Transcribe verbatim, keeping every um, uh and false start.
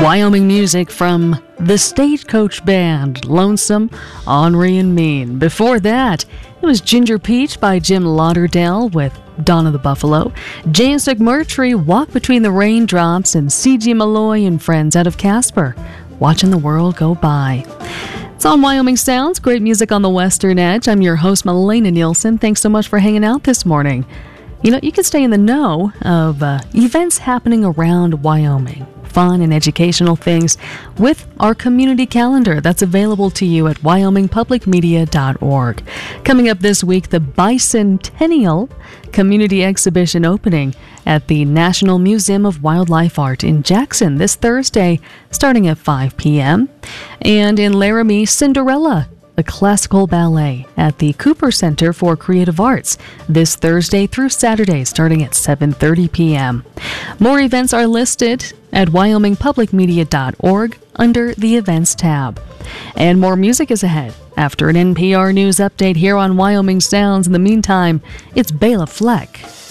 Wyoming music from the Stagecoach Band, Lonesome, Henri and Mean. Before that, it was Ginger Peach by Jim Lauderdale with Dawn of the Buffalo, James McMurtry, Walk Between the Raindrops, and C G Malloy and Friends out of Casper, Watching the World Go By. It's on Wyoming Sounds, great music on the Western Edge. I'm your host, Melena Nielsen. Thanks so much for hanging out this morning. You know, you can stay in the know of uh, events happening around Wyoming, fun and educational things with our community calendar that's available to you at wyoming public media dot org. Coming up this week, the Bicentennial Community Exhibition opening at the National Museum of Wildlife Art in Jackson this Thursday, starting at five p.m. And in Laramie, Cinderella, the classical ballet at the Cooper Center for Creative Arts this Thursday through Saturday, starting at seven thirty p.m. More events are listed at wyoming public media dot org under the Events tab. And more music is ahead after an N P R News update here on Wyoming Sounds. In the meantime, it's Bela Fleck.